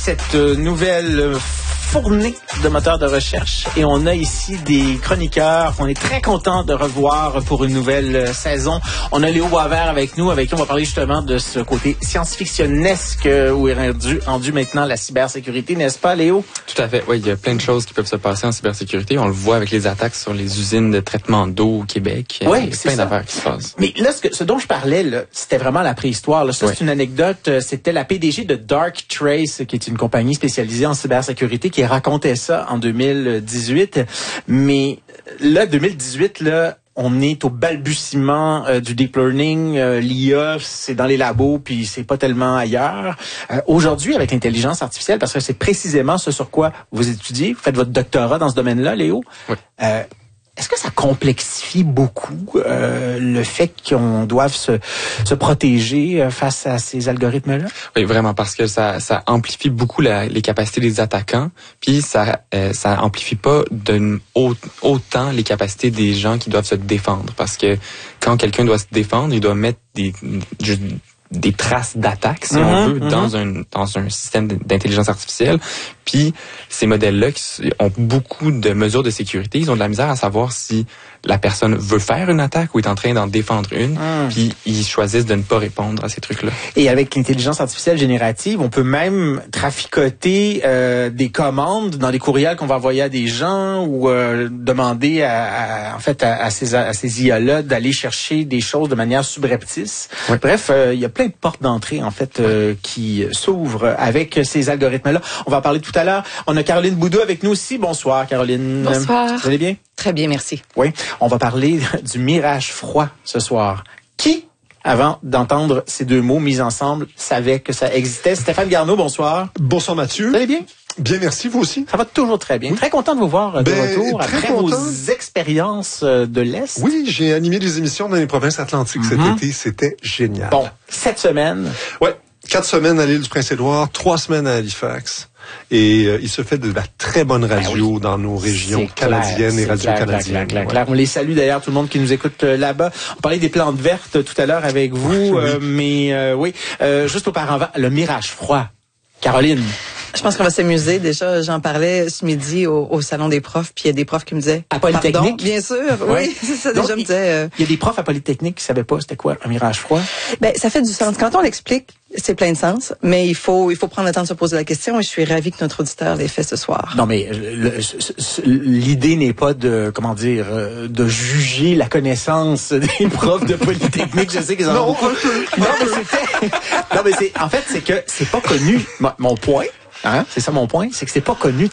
Cette nouvelle fournée de moteurs de recherche et on a ici des chroniqueurs qu'on est très content de revoir pour une nouvelle saison. On a Léo Boisvert avec nous, avec qui on va parler justement de ce côté science-fictionnesque où est rendu maintenant la cybersécurité, n'est-ce pas Léo? Tout à fait, oui, il y a plein de choses qui peuvent se passer en cybersécurité. On le voit avec les attaques sur les usines de traitement d'eau au Québec. Oui, il y a plein d'affaires qui se passent. Mais là, ce dont je parlais, là, c'était vraiment la préhistoire. Là. Ça, c'est une anecdote. C'était la PDG de Darktrace, qui est une compagnie spécialisée en cybersécurité, qui racontait ça en 2018. Mais là, 2018, là, on est au balbutiement du deep learning, l'IA, c'est dans les labos, puis c'est pas tellement ailleurs. Aujourd'hui, avec l'intelligence artificielle, parce que c'est précisément ce sur quoi vous étudiez, vous faites votre doctorat dans ce domaine-là, Léo. Oui. Est-ce que ça complexifie beaucoup le fait qu'on doive se protéger face à ces algorithmes-là? Oui, vraiment, parce que ça amplifie beaucoup les capacités des attaquants, puis ça amplifie pas autant les capacités des gens qui doivent se défendre. Parce que quand quelqu'un doit se défendre, il doit mettre des traces d'attaque, si on veut, dans un système d'intelligence artificielle. Puis ces modèles-là ont beaucoup de mesures de sécurité. Ils ont de la misère à savoir si la personne veut faire une attaque ou est en train d'en défendre une. Puis ils choisissent de ne pas répondre à ces trucs-là. Et avec l'intelligence artificielle générative, on peut même traficoter des commandes dans des courriels qu'on va envoyer à des gens ou demander à ces IA-là d'aller chercher des choses de manière subreptice. Oui. Bref, il y a plein de portes d'entrée en fait qui s'ouvrent avec ces algorithmes-là. On va en parler tout à l'heure. On a Caroline Boudou avec nous aussi. Bonsoir, Caroline. Bonsoir. Vous allez bien? Très bien, merci. Oui, on va parler du mirage froid ce soir. Qui, avant d'entendre ces deux mots mis ensemble, savait que ça existait? Stéphane Garneau, bonsoir. Bonsoir Mathieu. Vous allez bien? Bien, merci, vous aussi. Ça va toujours très bien. Oui. Très content de vous voir de retour après vos expériences de l'Est. Oui, j'ai animé des émissions dans les provinces atlantiques cet été. C'était génial. Bon, 7 semaines. Ouais, 4 semaines à l'île du Prince-Édouard, 3 semaines à Halifax. Et il se fait de la très bonne radio dans nos régions canadiennes et radio-canadiennes. Clair. On les salue d'ailleurs, tout le monde qui nous écoute là-bas. On parlait des plantes vertes tout à l'heure avec vous, juste auparavant, le mirage froid. Caroline. Je pense qu'on va s'amuser. Déjà, j'en parlais ce midi au salon des profs, puis il y a des profs qui me disaient... À Polytechnique? Pardon, bien sûr, oui, c'est ça. Donc, déjà me disait... Il y a des profs à Polytechnique qui savaient pas c'était quoi un mirage froid? Ben, ça fait du sens. Quand on l'explique, c'est plein de sens, mais il faut prendre le temps de se poser la question et je suis ravie que notre auditeur l'ait fait ce soir. Non, mais l'idée n'est pas de juger la connaissance des profs de Polytechnique. Je sais qu'ils en ont beaucoup. En fait, c'est que c'est pas connu. Mon point, c'est ça mon point, c'est que c'est pas connu